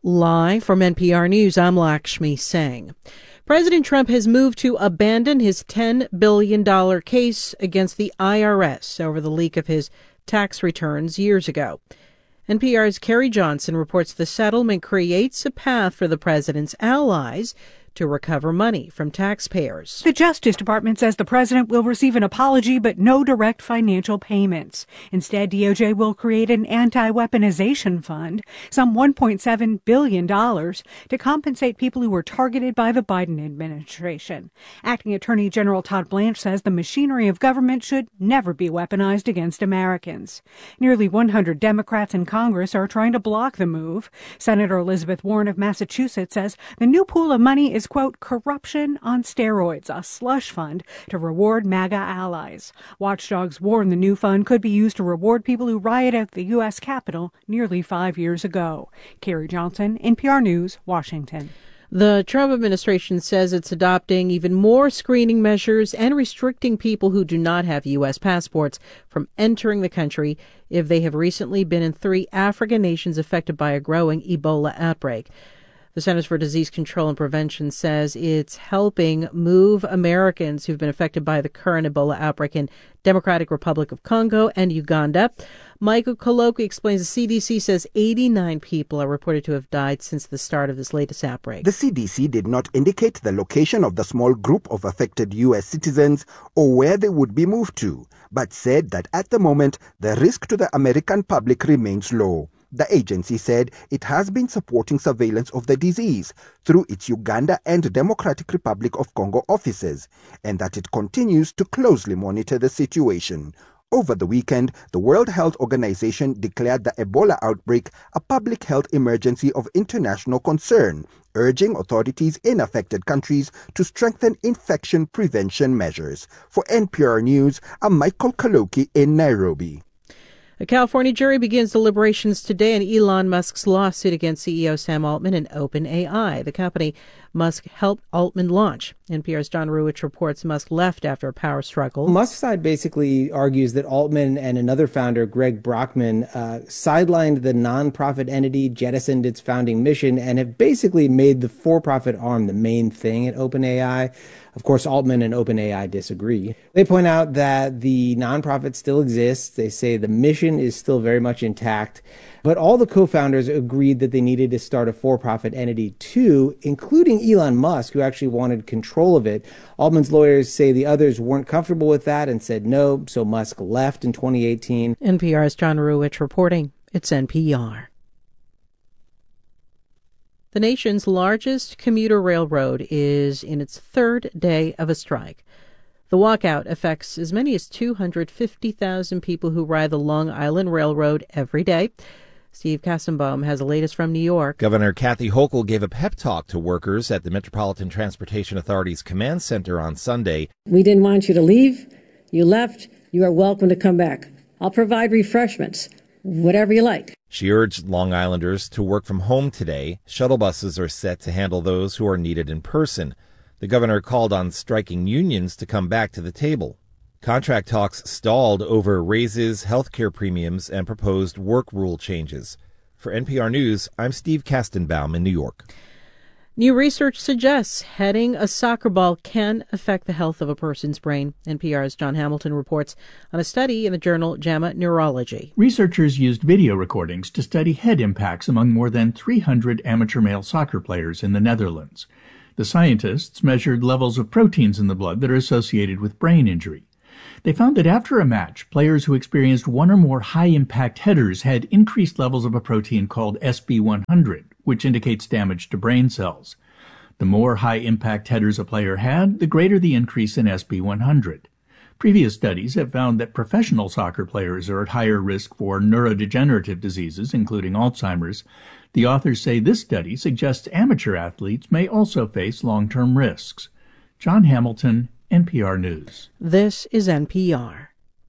Live from NPR News, I'm Lakshmi Singh. President Trump has moved to abandon his $10 billion case against the IRS over the leak of his tax returns years ago. NPR's Carrie Johnson reports the settlement creates a path for the president's allies to recover money from taxpayers. The Justice Department says the president will receive an apology but no direct financial payments. Instead, DOJ will create an anti-weaponization fund, some $1.7 billion, to compensate people who were targeted by the Biden administration. Acting Attorney General Todd Blanche says the machinery of government should never be weaponized against Americans. Nearly 100 Democrats in Congress are trying to block the move. Senator Elizabeth Warren of Massachusetts says the new pool of money is, quote, corruption on steroids, a slush fund to reward MAGA allies. Watchdogs warn the new fund could be used to reward people who rioted at the U.S. Capitol nearly 5 years ago. Carrie Johnson, NPR News, Washington. The Trump administration says it's adopting even more screening measures and restricting people who do not have U.S. passports from entering the country if they have recently been in 3 African nations affected by a growing Ebola outbreak. The Centers for Disease Control and Prevention says it's helping move Americans who've been affected by the current Ebola outbreak in Democratic Republic of Congo and Uganda. Michael Koloki explains the CDC says 89 people are reported to have died since the start of this latest outbreak. The CDC did not indicate the location of the small group of affected U.S. citizens or where they would be moved to, but said that at the moment the risk to the American public remains low. The agency said it has been supporting surveillance of the disease through its Uganda and Democratic Republic of Congo offices, and that it continues to closely monitor the situation. Over the weekend, the World Health Organization declared the Ebola outbreak a public health emergency of international concern, urging authorities in affected countries to strengthen infection prevention measures. For NPR News, I'm Michael Koloki in Nairobi. A California jury begins deliberations today on Elon Musk's lawsuit against CEO Sam Altman and OpenAI, the company Musk helped Altman launch. NPR's John Ruwitch reports Musk left after a power struggle. Musk's side basically argues that Altman and another founder, Greg Brockman, sidelined the nonprofit entity, jettisoned its founding mission, and have basically made the for-profit arm the main thing at OpenAI. Of course, Altman and OpenAI disagree. They point out that the nonprofit still exists. They say the mission is still very much intact. But all the co-founders agreed that they needed to start a for-profit entity too, including Elon Musk, who actually wanted control of it. Altman's lawyers say the others weren't comfortable with that and said no, so Musk left in 2018. NPR's John Ruwitch reporting. It's NPR. The nation's largest commuter railroad is in its 3rd day of a strike. The walkout affects as many as 250,000 people who ride the Long Island Railroad every day. Steve Kassenbaum has the latest from New York. Governor Kathy Hochul gave a pep talk to workers at the Metropolitan Transportation Authority's command center on Sunday. We didn't want you to leave. You left. You are welcome to come back. I'll provide refreshments, whatever you like. She urged Long Islanders to work from home today. Shuttle buses are set to handle those who are needed in person. The governor called on striking unions to come back to the table. Contract talks stalled over raises, health care premiums, and proposed work rule changes. For NPR News, I'm Steve Kastenbaum in New York. New research suggests heading a soccer ball can affect the health of a person's brain. NPR's John Hamilton reports on a study in the journal JAMA Neurology. Researchers used video recordings to study head impacts among more than 300 amateur male soccer players in the Netherlands. The scientists measured levels of proteins in the blood that are associated with brain injury. They found that after a match, players who experienced one or more high-impact headers had increased levels of a protein called SB100, which indicates damage to brain cells. The more high-impact headers a player had, the greater the increase in SB100. Previous studies have found that professional soccer players are at higher risk for neurodegenerative diseases, including Alzheimer's. The authors say this study suggests amateur athletes may also face long-term risks. John Hamilton, NPR News. This is NPR.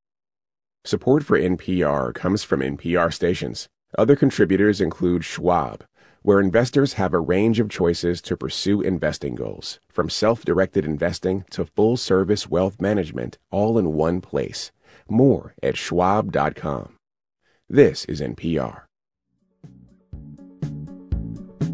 Support for NPR comes from NPR stations. Other contributors include Schwab, where investors have a range of choices to pursue investing goals, from self-directed investing to full-service wealth management, all in one place. More at schwab.com. This is NPR.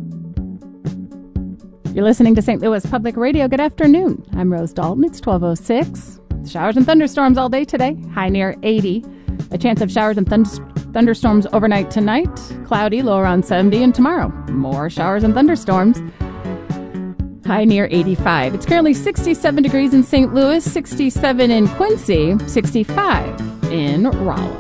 You're listening to St. Louis Public Radio. Good afternoon. I'm Rose Dalton. It's 12:06. Showers and thunderstorms all day today. High near 80. A chance of showers and thunderstorms overnight tonight. Cloudy, low around 70. And tomorrow, more showers and thunderstorms. High near 85. It's currently 67 degrees in St. Louis, 67 in Quincy, 65 in Rollo.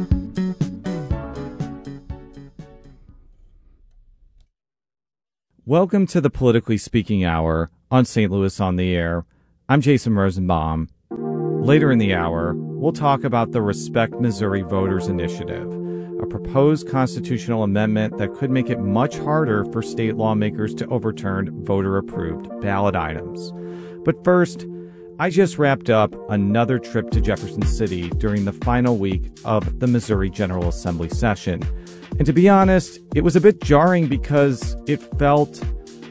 Welcome to the Politically Speaking Hour on St. Louis on the Air. I'm Jason Rosenbaum. Later in the hour, we'll talk about the Respect Missouri Voters Initiative, a proposed constitutional amendment that could make it much harder for state lawmakers to overturn voter-approved ballot items. But first, I just wrapped up another trip to Jefferson City during the final week of the Missouri General Assembly session. And to be honest, it was a bit jarring because it felt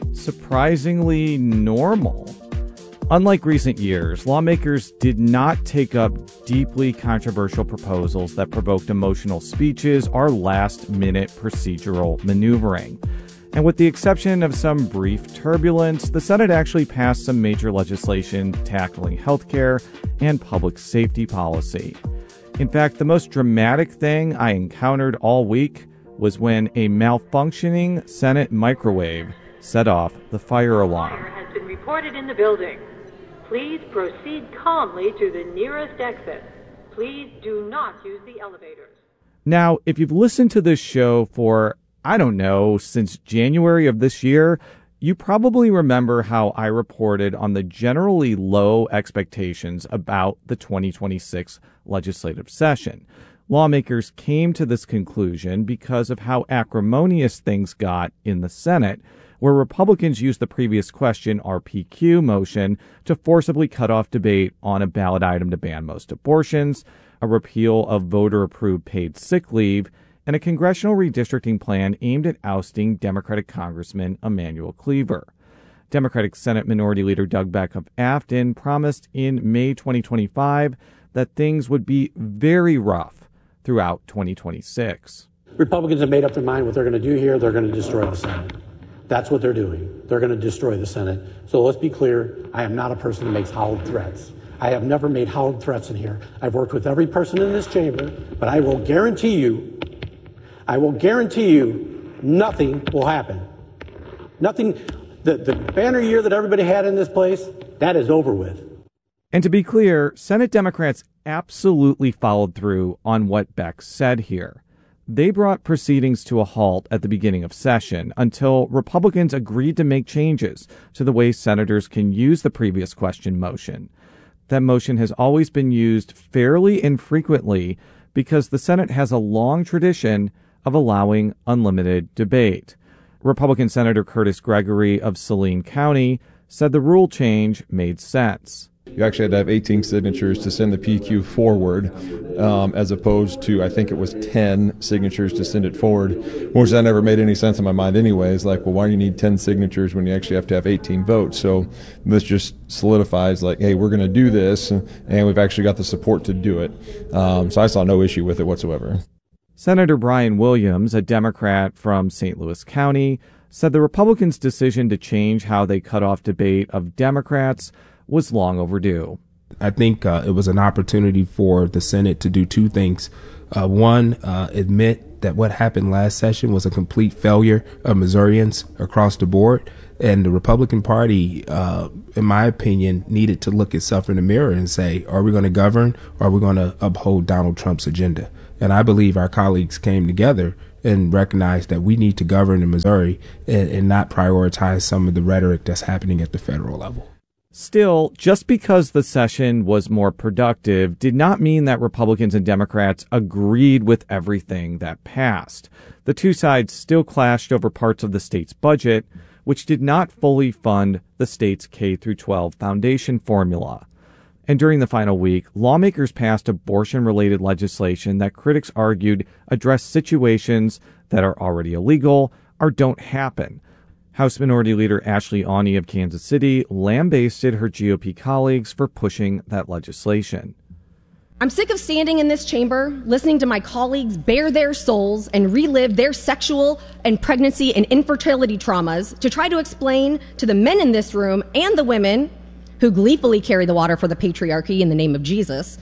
surprisingly normal. Unlike recent years, lawmakers did not take up deeply controversial proposals that provoked emotional speeches or last-minute procedural maneuvering. And with the exception of some brief turbulence, the Senate actually passed some major legislation tackling healthcare and public safety policy. In fact, the most dramatic thing I encountered all week was when a malfunctioning Senate microwave set off the fire alarm. Fire has been reported in the building. Please proceed calmly to the nearest exit. Please do not use the elevators. Now, if you've listened to this show for, I don't know, since January of this year, you probably remember how I reported on the generally low expectations about the 2026 legislative session. Lawmakers came to this conclusion because of how acrimonious things got in the Senate, where Republicans used the previous question RPQ motion to forcibly cut off debate on a ballot item to ban most abortions, a repeal of voter-approved paid sick leave, and a congressional redistricting plan aimed at ousting Democratic Congressman Emanuel Cleaver. Democratic Senate Minority Leader Doug Beck of Afton promised in May 2025 that things would be very rough throughout 2026. Republicans have made up their mind what they're going to do here. They're going to destroy the Senate. That's what they're doing. They're going to destroy the Senate. So let's be clear. I am not a person that makes howled threats. I have never made howled threats in here. I've worked with every person in this chamber, but I will guarantee you, nothing will happen. Nothing. The banner year that everybody had in this place, that is over with. And to be clear, Senate Democrats absolutely followed through on what Beck said here. They brought proceedings to a halt at the beginning of session until Republicans agreed to make changes to the way senators can use the previous question motion. That motion has always been used fairly infrequently because the Senate has a long tradition of allowing unlimited debate. Republican Senator Curtis Gregory of Saline County said the rule change made sense. You actually had to have 18 signatures to send the PQ forward, as opposed to, I think it was 10 signatures to send it forward, which that never made any sense in my mind anyways. Like, well, why do you need 10 signatures when you actually have to have 18 votes? So this just solidifies, like, hey, we're going to do this, and we've actually got the support to do it. So I saw no issue with it whatsoever. Senator Brian Williams, a Democrat from St. Louis County, said the Republicans' decision to change how they cut off debate of Democrats was long overdue. I think it was an opportunity for the Senate to do two things. One, admit that what happened last session was a complete failure of Missourians across the board. And the Republican Party, in my opinion, needed to look itself in the mirror and say, are we going to govern or are we going to uphold Donald Trump's agenda? And I believe our colleagues came together and recognized that we need to govern in Missouri and not prioritize some of the rhetoric that's happening at the federal level. Still, just because the session was more productive did not mean that Republicans and Democrats agreed with everything that passed. The two sides still clashed over parts of the state's budget, which did not fully fund the state's K-12 foundation formula. And during the final week, lawmakers passed abortion-related legislation that critics argued addressed situations that are already illegal or don't happen. House Minority Leader Ashley Aune of Kansas City lambasted her GOP colleagues for pushing that legislation. I'm sick of standing in this chamber, listening to my colleagues bare their souls and relive their sexual and pregnancy and infertility traumas to try to explain to the men in this room and the women who gleefully carry the water for the patriarchy in the name of Jesus,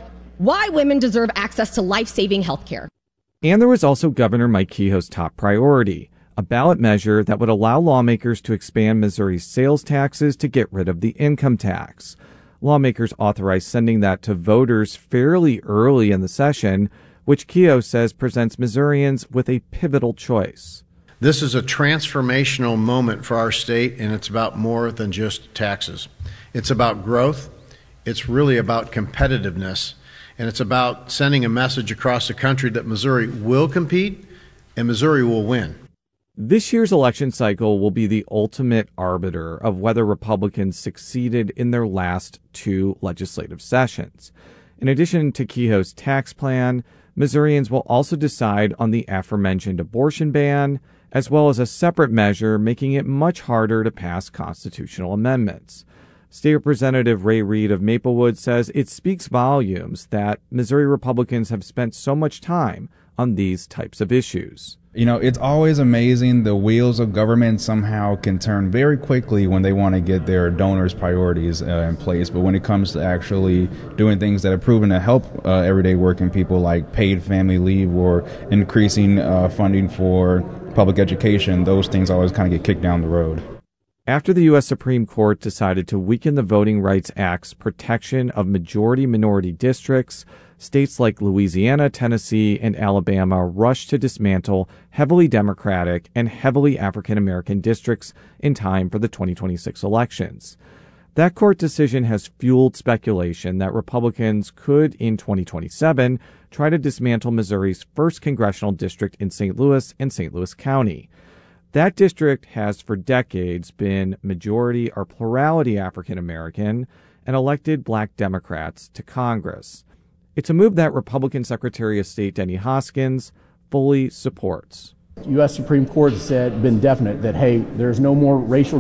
why women deserve access to life-saving health care. And there was also Governor Mike Kehoe's top priority, a ballot measure that would allow lawmakers to expand Missouri's sales taxes to get rid of the income tax. Lawmakers authorized sending that to voters fairly early in the session, which Kehoe says presents Missourians with a pivotal choice. This is a transformational moment for our state, and it's about more than just taxes. It's about growth. It's really about competitiveness, and it's about sending a message across the country that Missouri will compete and Missouri will win. This year's election cycle will be the ultimate arbiter of whether Republicans succeeded in their last two legislative sessions. In addition to Kehoe's tax plan, Missourians will also decide on the aforementioned abortion ban, as well as a separate measure making it much harder to pass constitutional amendments. State Representative Ray Reed of Maplewood says it speaks volumes that Missouri Republicans have spent so much time on these types of issues. You know, it's always amazing the wheels of government somehow can turn very quickly when they want to get their donors' priorities in place. But when it comes to actually doing things that have proven to help everyday working people, like paid family leave or increasing funding for public education, those things always kind of get kicked down the road. After the U.S. Supreme Court decided to weaken the Voting Rights Act's protection of majority-minority districts, states like Louisiana, Tennessee, and Alabama rushed to dismantle heavily Democratic and heavily African-American districts in time for the 2026 elections. That court decision has fueled speculation that Republicans could, in 2027, try to dismantle Missouri's first congressional district in St. Louis and St. Louis County. That district has for decades been majority or plurality African-American and elected black Democrats to Congress. It's a move that Republican Secretary of State Denny Hoskins fully supports. The U.S. Supreme Court has been definite that, hey, there's no more racial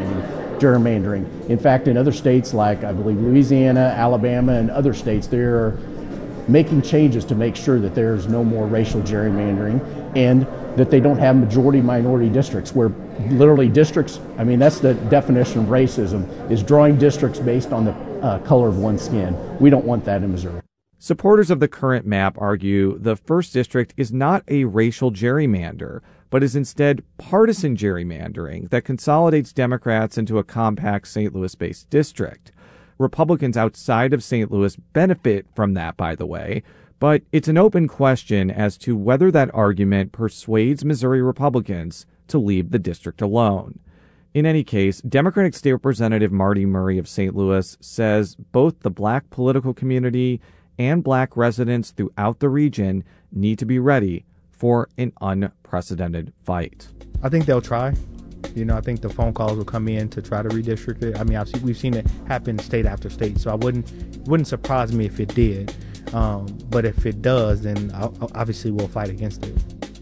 gerrymandering. In fact, in other states like, I believe, Louisiana, Alabama, and other states, they're making changes to make sure that there's no more racial gerrymandering and that they don't have majority-minority districts where literally districts, I mean, that's the definition of racism, is drawing districts based on the color of one's skin. We don't want that in Missouri. Supporters of the current map argue the first district is not a racial gerrymander, but is instead partisan gerrymandering that consolidates Democrats into a compact St. Louis-based district. Republicans outside of St. Louis benefit from that, by the way, but it's an open question as to whether that argument persuades Missouri Republicans to leave the district alone. In any case, Democratic State Representative Marty Murray of St. Louis says both the black political community and black residents throughout the region need to be ready for an unprecedented fight. I think they'll try. You know, I think the phone calls will come in to try to redistrict it. I mean, we've seen it happen state after state, so it wouldn't surprise me if it did. But if it does, then obviously we'll fight against it.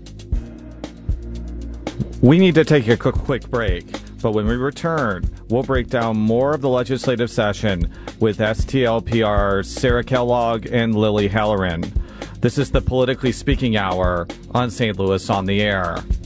We need to take a quick break, but when we return, we'll break down more of the legislative session with STLPR's Sarah Kellogg and Lily Halloran. This is the Politically Speaking Hour on St. Louis on the Air.